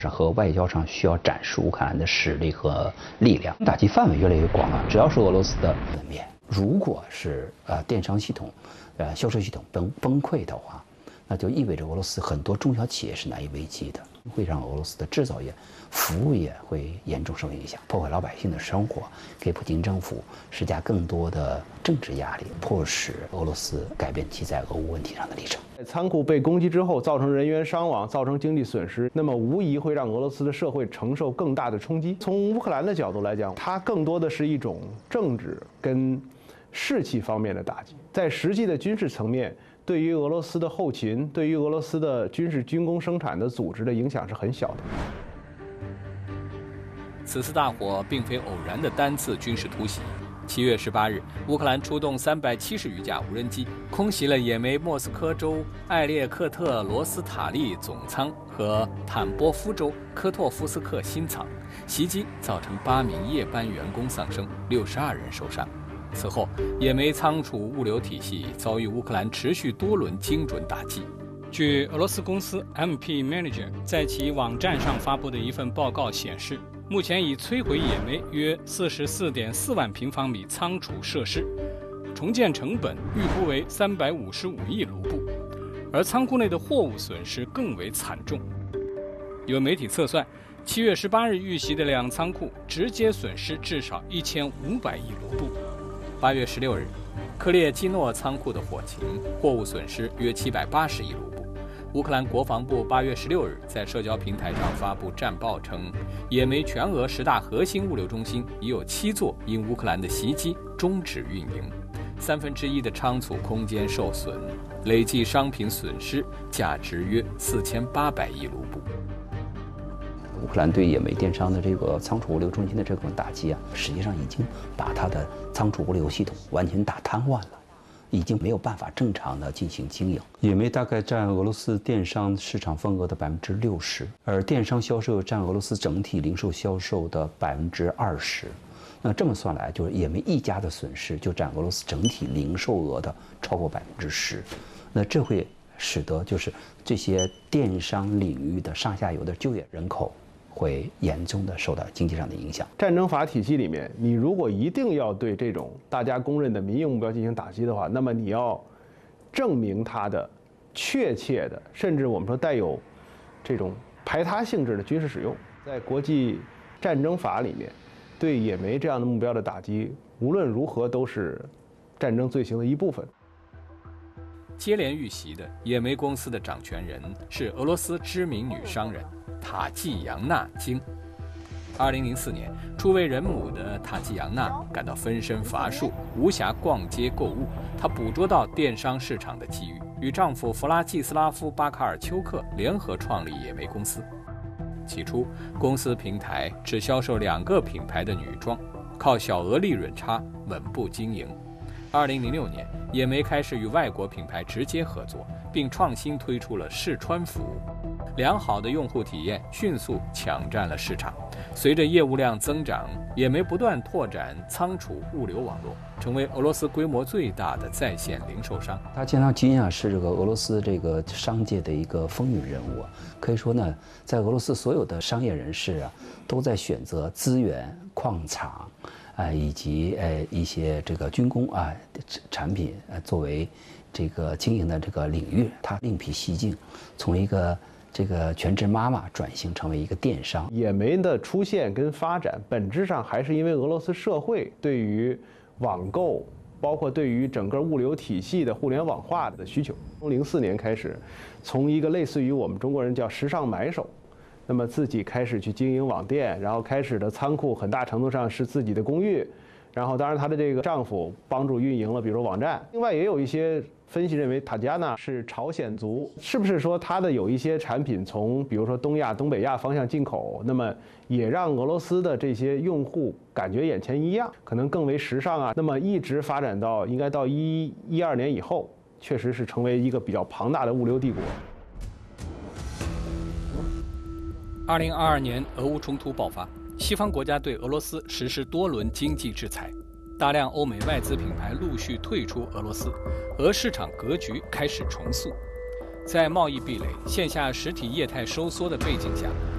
和外交上需要展示乌克兰的实力和力量，打击范围越来越广了。只要是俄罗斯的门面，如果是电商系统、销售系统崩溃的话，那就意味着俄罗斯很多中小企业是难以为继的，会让俄罗斯的制造业、服务业会严重受影响，破坏老百姓的生活，给普京政府施加更多的政治压力，迫使俄罗斯改变其在俄乌问题上的立场。 仓库被攻击之后，造成人员伤亡，造成经济损失，那么无疑会让俄罗斯的社会承受更大的冲击。从乌克兰的角度来讲，它更多的是一种政治跟士气方面的打击，在实际的军事层面，对于俄罗斯的后勤，对于俄罗斯的军工生产的组织的影响是很小的。 此次大火并非偶然的单次军事突袭。7月18日，乌克兰出动370余架无人机，空袭了也门莫斯科州艾列克特罗斯塔利总仓和坦波夫州科托夫斯克新仓，袭击造成8名夜班员工丧生，62人受伤。此后，也门仓储物流体系遭遇乌克兰持续多轮精准打击。 据俄罗斯公司 MP Manager 在其网站上发布的一份报告显示，目前已摧毁也门约44.4万平方米仓储设施，重建成本预估为355亿卢布，而仓库内的货物损失更为惨重。有媒体测算，7月18日遇袭的2仓库直接损失至少1500亿卢布。8月16日，克列基诺仓库的火情，货物损失约780亿卢布。乌克兰国防部8月16日在社交平台上发布战报称，也门全俄10大核心物流中心已有7座因乌克兰的袭击终止运营，1/3的仓储空间受损，累计商品损失价值约4800亿卢布。 乌克兰对也门电商的这个仓储物流中心的这种打击啊，实际上已经把它的仓储物流系统完全打瘫痪了。已经没有办法正常的进行经营。也门大概占俄罗斯电商市场份额的60%，而电商销售占俄罗斯整体零售销售的20%。那这么算来，就是也门一家的损失就占俄罗斯整体零售额的超过10%。那这会使得就是这些电商领域的上下游的就业人口会严重的受到经济上的影响。 战争法体系里面，你如果一定要对这种大家公认的民营目标进行打击的话，那么你要证明它的确切的，甚至我们说带有这种排他性质的军事使用。在国际战争法里面，对也门这样的目标的打击，无论如何都是战争罪行的一部分。 接连遇袭的也门公司的掌权人是俄罗斯知名女商人塔季扬娜·京。2004年，初为人母的塔季扬娜感到分身乏术，无暇逛街购物。她捕捉到电商市场的机遇，与丈夫弗拉季斯拉夫·巴卡尔丘克联合创立也门公司。起初，公司平台只销售2个品牌的女装，靠小额利润差稳步经营。2006年，也门开始与外国品牌直接合作，并创新推出了试穿服务。良好的用户体验迅速抢占了市场。随着业务量增长，也门不断拓展仓储物流网络，成为俄罗斯规模最大的在线零售商。 塔季扬娜·京啊，是这个俄罗斯这个商界的一个风云人物啊。可以说呢，在俄罗斯所有的商业人士啊，都在选择资源、矿场以及一些这个军工产品作为这个经营的这个领域，他另辟蹊径，从一个这个全职妈妈转型成为一个电商。 也门的出现跟发展，本质上还是因为俄罗斯社会对于网购，包括对于整个物流体系的互联网化的需求。从04年开始，从一个类似于我们中国人叫时尚买手，那么自己开始去经营网店，然后开始的仓库很大程度上是自己的公寓，然后当然她的这个丈夫帮助运营了，比如说网站。另外也有一些分析认为塔吉亚娜是朝鲜族，是不是说她的有一些产品从比如说东亚、东北亚方向进口，那么也让俄罗斯的这些用户感觉眼前一亮，可能更为时尚啊。那么一直发展到应该到12年以后，确实是成为一个比较庞大的物流帝国。 2022年，俄乌冲突爆发，西方国家对俄罗斯实施多轮经济制裁，大量欧美外资品牌陆续退出俄罗斯，俄市场格局开始重塑。在贸易壁垒、线下实体业态收缩的背景下，